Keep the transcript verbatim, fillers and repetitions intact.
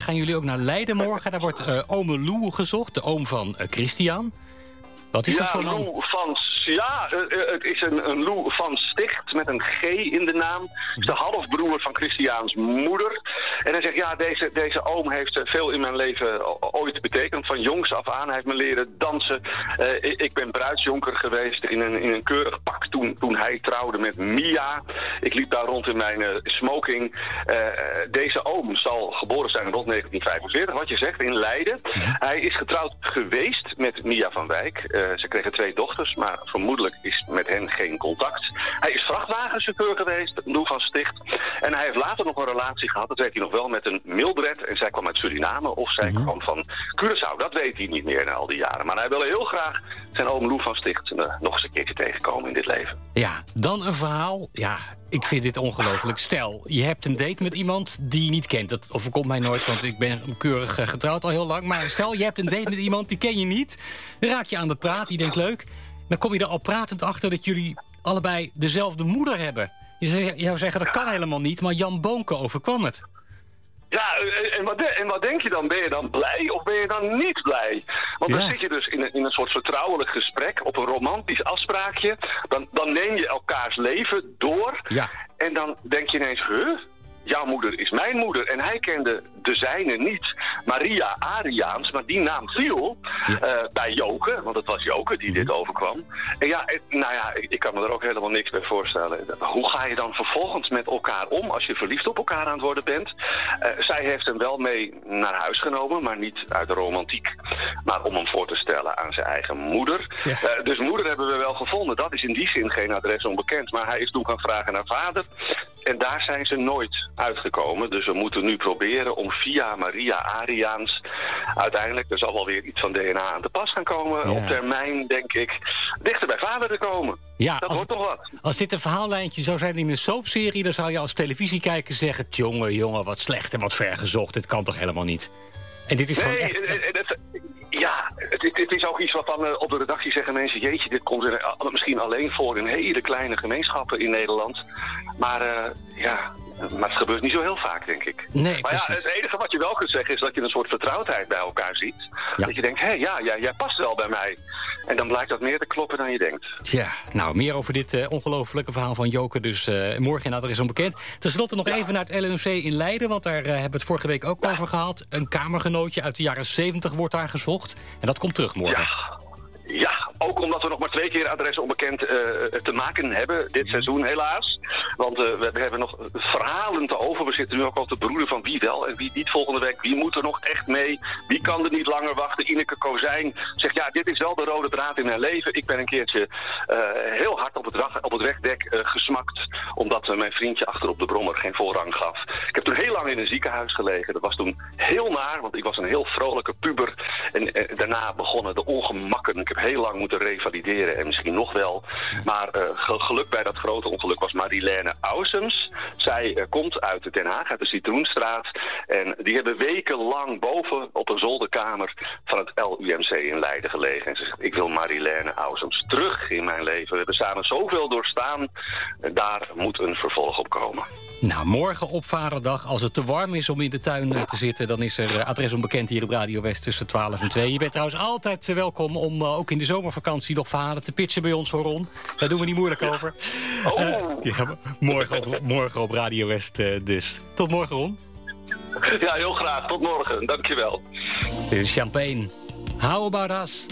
gaan jullie ook naar Leiden morgen. Daar wordt uh, ome Lou gezocht, de oom van uh, Christian. Wat is ja, dat voor man? Lou van, ja, uh, het is een, een Lou van Sticht met een G in de naam. Het is de halfbroer van Christiaans moeder. En hij zegt, ja, deze, deze oom heeft veel in mijn leven ooit betekend. Van jongs af aan. Hij heeft me leren dansen. Uh, ik, ik ben bruidsjonker geweest in een, in een keurig pak toen, toen hij trouwde met Mia. Ik liep daar rond in mijn uh, smoking. Uh, deze oom zal geboren zijn rond negentien vijfenveertig, wat je zegt, in Leiden. Ja. Hij is getrouwd geweest met Mia van Wijk. Uh, ze kregen twee dochters, maar vermoedelijk is met hen geen contact. Hij is vrachtwagenchauffeur geweest, Lou van Sticht. En hij heeft later nog een relatie gehad, dat weet hij nog wel, met een Mildred. En zij kwam uit Suriname of zij mm-hmm. kwam van Curaçao. Dat weet hij niet meer na al die jaren. Maar hij wil heel graag zijn oom Lou van Sticht uh, nog eens een keertje tegenkomen in dit leven. Ja, dan een verhaal. Ja, ik vind dit ongelooflijk. Stel, je hebt een date met iemand die je niet kent. Dat overkomt mij nooit, want ik ben keurig uh, getrouwd al heel lang. Maar stel, je hebt een date met iemand, die ken je niet. Dan raak je aan het praten, je denkt leuk. Dan kom je er al pratend achter dat jullie allebei dezelfde moeder hebben. Je zou zeggen, dat kan helemaal niet, maar Jan Boonke overkwam het. Ja, en wat, de, en wat denk je dan? Ben je dan blij of ben je dan niet blij? Want dan ja. zit je dus in een, in een soort vertrouwelijk gesprek, op een romantisch afspraakje. Dan, dan neem je elkaars leven door. Ja. En dan denk je ineens, huh? Jouw moeder is mijn moeder. En hij kende de zijne niet. Maria Ariaans, maar die naam viel ja. uh, bij Joke. Want het was Joke die dit overkwam. En ja, het, nou ja, ik, ik kan me er ook helemaal niks bij voorstellen. Hoe ga je dan vervolgens met elkaar om als je verliefd op elkaar aan het worden bent? Uh, zij heeft hem wel mee naar huis genomen, maar niet uit de romantiek. Maar om hem voor te stellen aan zijn eigen moeder. Ja. Uh, dus moeder hebben we wel gevonden. Dat is in die zin geen adres onbekend. Maar hij is toen gaan vragen naar vader. En daar zijn ze nooit uitgekomen. Dus we moeten nu proberen om via Maria Ariaans uiteindelijk, er zal wel weer iets van D N A aan te pas gaan komen. Ja. Op termijn, denk ik, dichter bij vader te komen. Ja, dat als, wordt toch wat. Als dit een verhaallijntje zou zijn in een soapserie, dan zou je als televisiekijker zeggen, jongen, jongen, wat slecht en wat ver gezocht. Dit kan toch helemaal niet? En dit is nee, gewoon echt... Het, het, ja, het, het is ook iets wat dan uh, op de redactie zeggen mensen, jeetje, dit komt er uh, misschien alleen voor in hele kleine gemeenschappen in Nederland. Maar uh, ja... Maar het gebeurt niet zo heel vaak, denk ik. Nee, maar ja, het enige wat je wel kunt zeggen is dat je een soort vertrouwdheid bij elkaar ziet. Ja. Dat je denkt, hé, hey, ja, ja, jij past wel bij mij. En dan blijkt dat meer te kloppen dan je denkt. Tja, nou, meer over dit uh, ongelofelijke verhaal van Joke. Dus uh, morgen in Adres Onbekend. Ten slotte nog ja. even naar het L N C in Leiden. Want daar uh, hebben we het vorige week ook ja. over gehad. Een kamergenootje uit de jaren zeventig wordt daar gezocht. En dat komt terug morgen. Ja. Ja, ook omdat we nog maar twee keer Adres Onbekend uh, te maken hebben dit seizoen helaas. Want uh, we, we hebben nog verhalen te over. We zitten nu ook al te broeden van wie wel en wie niet volgende week. Wie moet er nog echt mee? Wie kan er niet langer wachten? Ineke Kozijn zegt, ja, dit is wel de rode draad in mijn leven. Ik ben een keertje uh, heel hard op het, rag, op het wegdek uh, gesmakt. Omdat uh, mijn vriendje achter op de brommer geen voorrang gaf. Ik heb toen heel lang in een ziekenhuis gelegen. Dat was toen heel naar, want ik was een heel vrolijke puber. En uh, daarna begonnen de ongemakken. Ik heb heel lang moeten revalideren en misschien nog wel. Maar uh, geluk bij dat grote ongeluk was Marilène Ausums. Zij uh, komt uit Den Haag, uit de Citroenstraat. En die hebben wekenlang boven op een zolderkamer van het L U M C in Leiden gelegen. En ze zegt, ik wil Marilène Ausums terug in mijn leven. We hebben samen zoveel doorstaan. Daar moet een vervolg op komen. Nou, morgen op Vaderdag, als het te warm is om in de tuin uh, te zitten, dan is er uh, Adres Onbekend hier op Radio West tussen twaalf en twee. Je bent trouwens altijd uh, welkom om uh, ook in de zomervakantie nog verhalen te pitchen bij ons, hoor, Ron. Daar doen we niet moeilijk over. Oh. Uh, ja, morgen, op, morgen op Radio West uh, dus. Tot morgen, Ron. Ja, heel graag. Tot morgen. Dankjewel. Dit is Champagne. How about us?